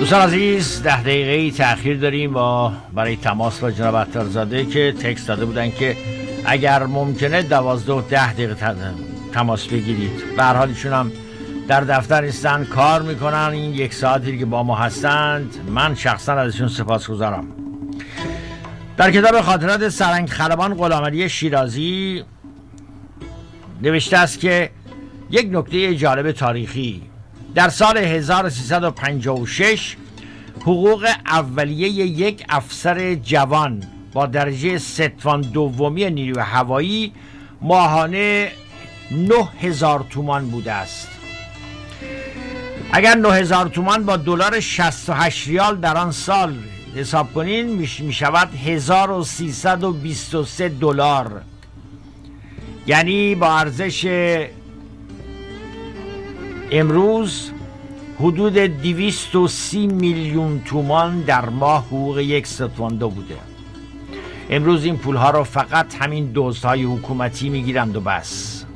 دوستان عزیز 10 دقیقه‌ای تأخیر داریم برای تماس با جناب عطارزاده که تکست داده بودن که اگر ممکنه 12 و 10 دقیقه تماس بگیرید. به هر حال ایشون هم در دفتر هستن، کار میکنن، این یک ساعتی که با ما هستند من شخصا ازشون سپاسگزارم. در کتاب خاطرات سرهنگ خلبان غلامعلی شیرازی نوشته است که یک نکته جالب تاریخی: در سال 1356 حقوق اولیه یک افسر جوان با درجه ستوان دومی نیروی هوایی ماهانه 9000 تومان بوده است. اگر 9000 تومان با دلار 68 ریال در آن سال حساب کنین می شود 1323 دلار، یعنی با ارزش امروز حدود 230 میلیون تومان در ماه حقوق یک ستواندو بوده. امروز این پولها رو فقط همین دزدهای حکومتی میگیرند و بس.